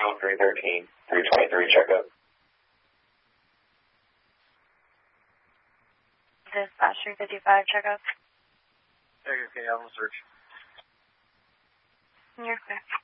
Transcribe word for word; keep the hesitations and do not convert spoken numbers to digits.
three thirteen, three twenty-three, checkup. Dispatch three fifty-five, checkup. Okay, I'll search. You're clear.